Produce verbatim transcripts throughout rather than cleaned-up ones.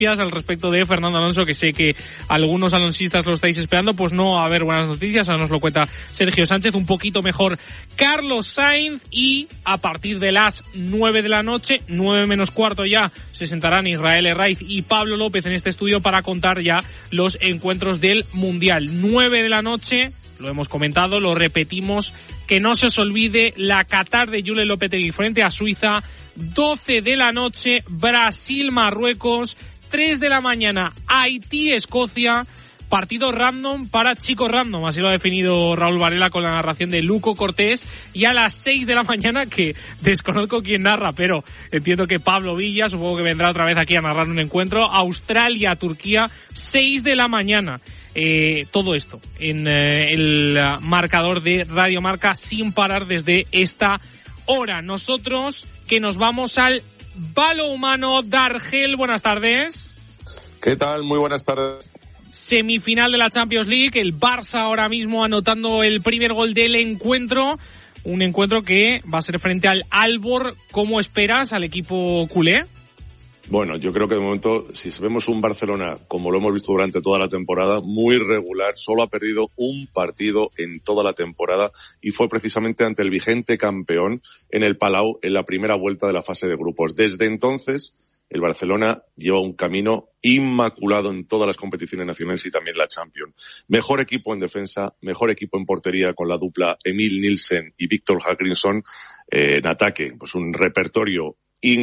al respecto de Fernando Alonso, que sé que algunos alonsistas lo estáis esperando. Pues no va a haber buenas noticias, ahora nos lo cuenta Sergio Sánchez. Un poquito mejor Carlos Sainz, y a partir de las nueve de la noche, nueve menos cuarto ya, se sentarán Israel Herraiz y Pablo López en este estudio para contar ya los encuentros del Mundial. nueve de la noche, lo hemos comentado, lo repetimos, que no se os olvide la Qatar de Julen Lopetegui frente a Suiza. doce de la noche, Brasil-Marruecos. tres de la mañana, Haití-Escocia. Partido random para chicos random, así lo ha definido Raúl Varela con la narración de Luco Cortés. Y a las seis de la mañana, que desconozco quién narra, pero entiendo que Pablo Villa, supongo que vendrá otra vez aquí a narrar un encuentro, Australia-Turquía, seis de la mañana. Eh, todo esto en eh, el marcador de Radio Marca sin parar desde esta hora. Nosotros que nos vamos al balonmano. Dargel, buenas tardes. ¿Qué tal? Muy buenas tardes. Semifinal de la Champions League, el Barça ahora mismo anotando el primer gol del encuentro. Un encuentro que va a ser frente al Aalborg. ¿Cómo esperas al equipo culé? Bueno, yo creo que de momento, si vemos un Barcelona, como lo hemos visto durante toda la temporada, muy regular, solo ha perdido un partido en toda la temporada y fue precisamente ante el vigente campeón en el Palau en la primera vuelta de la fase de grupos. Desde entonces, el Barcelona lleva un camino inmaculado en todas las competiciones nacionales y también la Champions. Mejor equipo en defensa, mejor equipo en portería con la dupla Emil Nielsen y Víctor Hallgrímsson. Eh, en ataque, pues un repertorio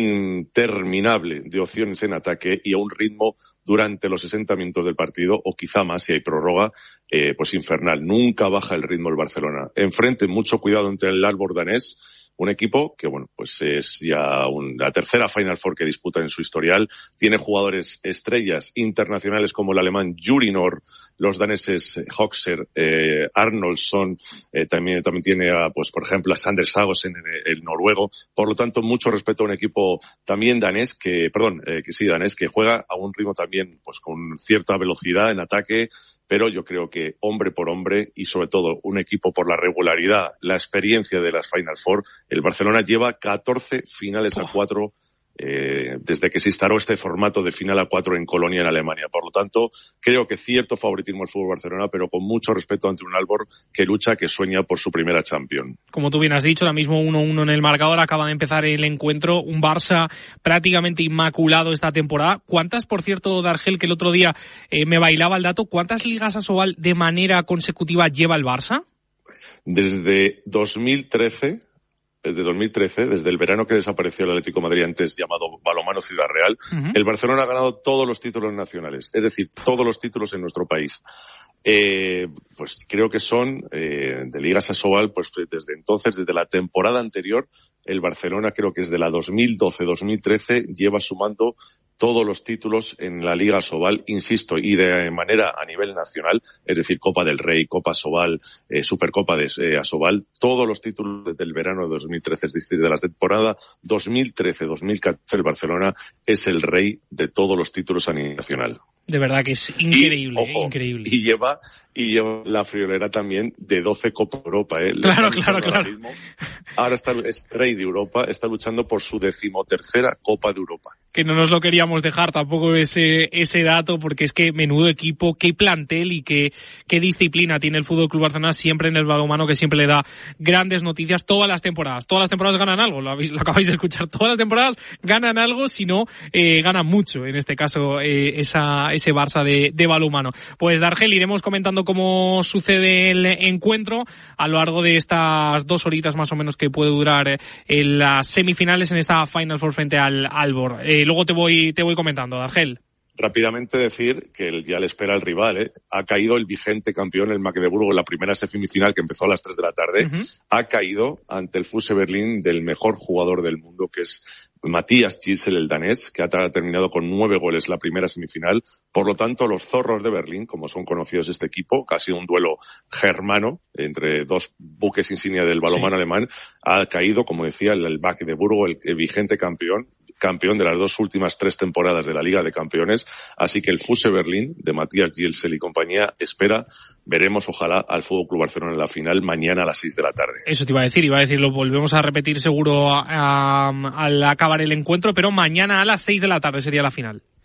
interminable de opciones en ataque y a un ritmo durante los sesenta minutos del partido, o quizá más si hay prórroga, eh, pues infernal. Nunca baja el ritmo el Barcelona. Enfrente, mucho cuidado entre el Aalborg danés, un equipo que, bueno, pues es ya un, la tercera Final Four que disputa en su historial. Tiene jugadores estrellas internacionales como el alemán Juri Nor, los daneses Hoxer, eh, Arnoldsson, eh, también, también tiene a, pues, por ejemplo, a Sander Sagosen, el, el noruego. Por lo tanto, mucho respeto a un equipo también danés que, perdón, eh, que sí, danés, que juega a un ritmo también, pues, con cierta velocidad en ataque, pero yo creo que hombre por hombre y sobre todo un equipo por la regularidad, la experiencia de las Final Four, el Barcelona lleva catorce finales a cuatro eh, desde que se instaló este formato de final a cuatro en Colonia, en Alemania. Por lo tanto, creo que cierto favoritismo al fútbol Barcelona, pero con mucho respeto ante un Aalborg que lucha, que sueña por su primera Champions. Como tú bien has dicho, ahora mismo uno uno en el marcador, acaba de empezar el encuentro, un Barça prácticamente inmaculado esta temporada. ¿Cuántas, por cierto, Dargel, que el otro día eh, me bailaba el dato, cuántas ligas Asobal de manera consecutiva lleva el Barça? Desde dos mil trece... Desde dos mil trece, desde el verano que desapareció el Atlético de Madrid, antes llamado Balonmano Ciudad Real, uh-huh. El Barcelona ha ganado todos los títulos nacionales, es decir, todos los títulos en nuestro país. Eh, pues creo que son eh, de Ligas Asobal, pues desde entonces, desde la temporada anterior, el Barcelona creo que es de la dos mil doce dos mil trece lleva sumando todos los títulos en la Liga Asobal, insisto, y de manera a nivel nacional, es decir, Copa del Rey, Copa Asobal, eh, Supercopa de eh, Asobal, todos los títulos desde el verano de dos mil trece, es decir, de la temporada dos mil trece dos mil catorce, el Barcelona es el rey de todos los títulos a nivel nacional. De verdad que es increíble, y, ojo, increíble. Y lleva, y lleva la friolera también de doce Copa Europa, ¿eh? Claro, claro, claro. Ahora, mismo. ahora está, es rey de Europa, está luchando por su decimotercera Copa de Europa. Que no nos lo queríamos dejar tampoco ese ese dato, porque es que menudo equipo, qué plantel y qué, qué disciplina tiene el Fútbol Club Barcelona siempre en el balonmano, que siempre le da grandes noticias todas las temporadas. Todas las temporadas ganan algo, lo, habéis, lo acabáis de escuchar. Todas las temporadas ganan algo, si no, eh, ganan mucho, en este caso, eh, esa ese Barça de, de balonmano. Pues Dargel, iremos comentando cómo sucede el encuentro a lo largo de estas dos horitas más o menos que puede durar eh, en las semifinales en esta Final Four frente al Aalborg. Eh, luego te voy te voy comentando, Dargel. Rápidamente decir que ya le espera el rival, ¿eh? Ha caído el vigente campeón, el Magdeburgo, en la primera semifinal que empezó a las tres de la tarde. Uh-huh. Ha caído ante el F U S Berlín del mejor jugador del mundo, que es Matías Gisel, el danés, que ha terminado con nueve goles la primera semifinal. Por lo tanto, los zorros de Berlín, como son conocidos este equipo, que ha sido un duelo germano entre dos buques insignia del balonmano sí. alemán, ha caído, como decía, el, el Magdeburgo, el, el vigente campeón, campeón de las dos últimas tres temporadas de la Liga de Campeones. Así que el F U S Berlín de Matías Gisel y compañía espera, veremos ojalá al Fútbol Club Barcelona en la final mañana a las seis de la tarde. Eso te iba a decir, iba a decir, lo volvemos a repetir seguro a, a, al acabar el encuentro, pero mañana a las seis de la tarde sería la final.